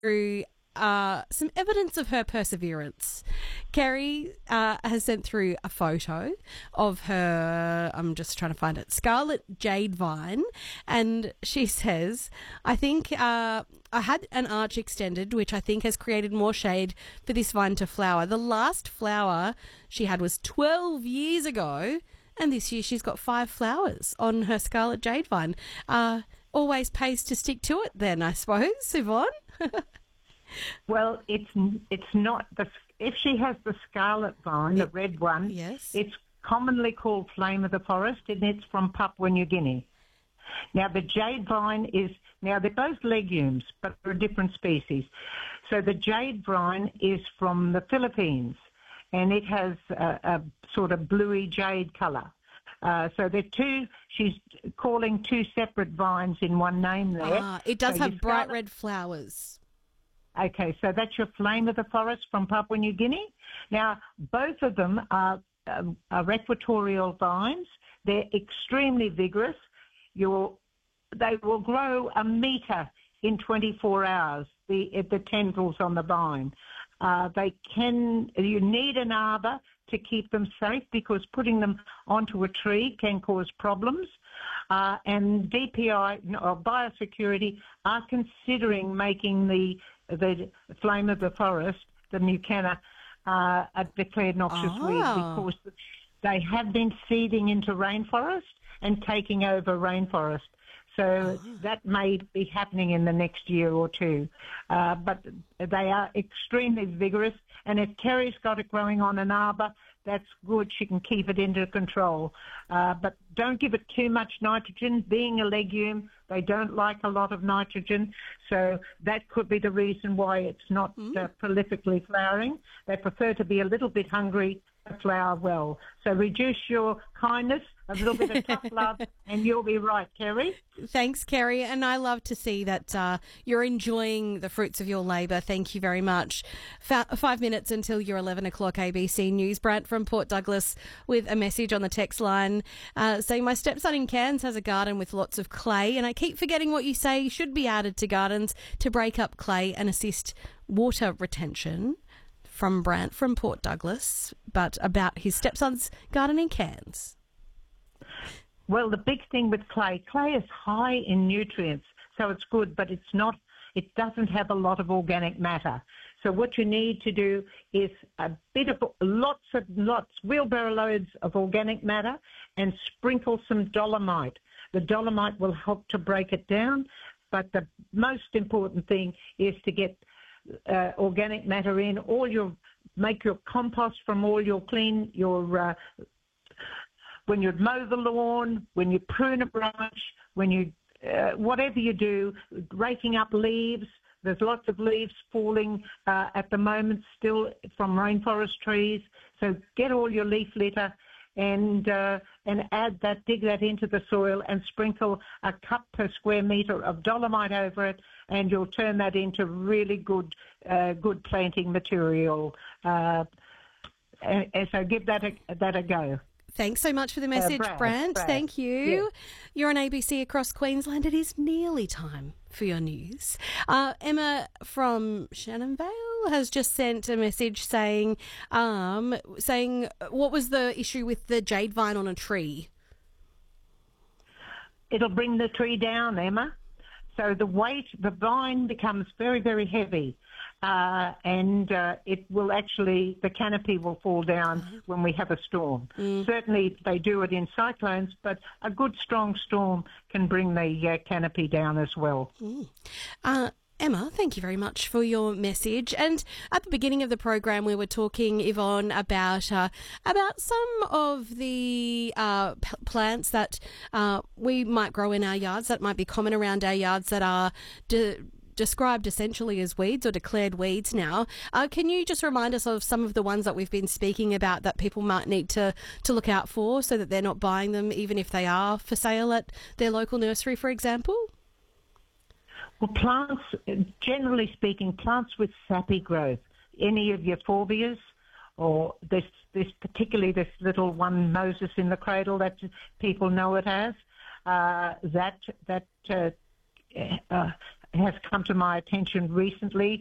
through some evidence of her perseverance. Kerry has sent through a photo of her, I'm just trying to find it, scarlet jade vine, and she says, I think I had an arch extended, which I think has created more shade for this vine to flower. The last flower she had was 12 years ago, and this year she's got 5 flowers on her scarlet jade vine. Always pays to stick to it then, I suppose, Yvonne? Well, it's not if she has the scarlet vine, the red one. Yes, it's commonly called flame of the forest, and it's from Papua New Guinea. Now, the jade vine they're both legumes, but they're a different species. So the jade vine is from the Philippines, and it has a sort of bluey jade colour. So she's calling 2 separate vines in one name there. It does have bright red flowers. Okay, so that's your flame of the forest from Papua New Guinea. Now, both of them are equatorial vines. They're extremely vigorous. They will grow a metre in 24 hours, the tendrils on the vine. You need an arbor to keep them safe because putting them onto a tree can cause problems. And DPI, Biosecurity, are considering making the flame of the forest, the Mucana, a declared noxious weed because they have been seeding into rainforest and taking over rainforest. So that may be happening in the next year or two. But they are extremely vigorous, and if Kerry's got it growing on an arbor, that's good. She can keep it under control. But don't give it too much nitrogen. Being a legume, they don't like a lot of nitrogen. So that could be the reason why it's not prolifically flowering. They prefer to be a little bit hungry to flower well. So reduce your kindness, a little bit of tough love, and you'll be right, Kerry. Thanks, Kerry. And I love to see that you're enjoying the fruits of your labour. Thank you very much. 5 minutes until your 11 o'clock ABC News. Brant from Port Douglas with a message on the text line saying, my stepson in Cairns has a garden with lots of clay, and I keep forgetting what you say should be added to gardens to break up clay and assist water retention. From Brant from Port Douglas, but about his stepson's garden in Cairns. Well, the big thing with clay is high in nutrients, so it's good, but it doesn't have a lot of organic matter. So what you need to do is lots, wheelbarrow loads of organic matter, and sprinkle some dolomite. The dolomite will help to break it down, but the most important thing is to get organic matter in. Make your compost from all your when you mow the lawn, when you prune a branch, when you whatever you do, raking up leaves. There's lots of leaves falling at the moment still from rainforest trees. So get all your leaf litter and dig that into the soil and sprinkle a cup per square metre of dolomite over it, and you'll turn that into really good planting material. And so give that a go. Thanks so much for the message, Brant. Thank you. Yeah. You're on ABC across Queensland. It is nearly time for your news. Emma from Shannonvale has just sent a message saying what was the issue with the jade vine on a tree? It'll bring the tree down, Emma. So the vine becomes very, very heavy. And it will actually, the canopy will fall down when we have a storm. Certainly they do it in cyclones, but a good strong storm can bring the canopy down as well. Emma, thank you very much for your message. And at the beginning of the program, we were talking, Yvonne, about some of the plants that we might grow in our yards that might be common around our yards that are described essentially as weeds or declared weeds now. Can you just remind us of some of the ones that we've been speaking about that people might need to look out for so that they're not buying them even if they are for sale at their local nursery, for example? Well, plants, generally speaking, plants with sappy growth, any of your forbias, or this particularly this little one, Moses in the cradle, that people know it as, has come to my attention recently